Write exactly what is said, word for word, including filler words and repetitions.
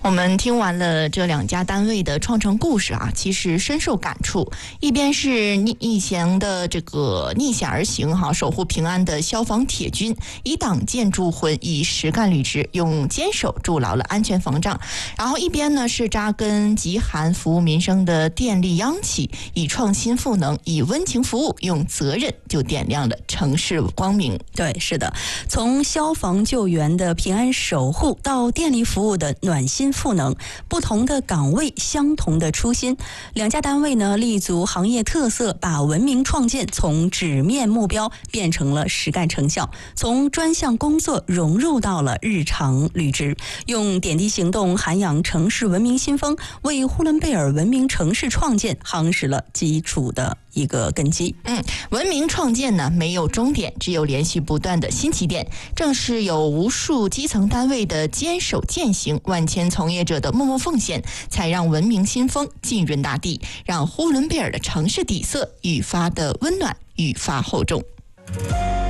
我们听完了这两家单位的创成故事啊，其实深受感触。一边是逆逆行的这个逆险而行哈，守护平安的消防铁军，以党建筑魂，以实干履职，用坚守筑牢了安全防障。然后一边呢是扎根极寒服务民生的电力央企，以创新赋能，以温情服务，用责任就点亮了城市光明。 对，是的，从消防救援的平安守护到电力服务的暖心赋能，不同的岗位，相同的初心。两家单位呢，立足行业特色，把文明创建从纸面目标变成了实干成效，从专项工作融入到了日常履职，用点滴行动涵养城市文明新风，为呼伦贝尔文明城市创建夯实了基础的一个根基。 嗯，文明创建呢，没有终点，只有连续不断的新起点。正是有无数基层单位的坚守践行，万千从业者的默默奉献，才让文明新风浸润大地，让呼伦贝尔的城市底色愈发的温暖，愈发厚重。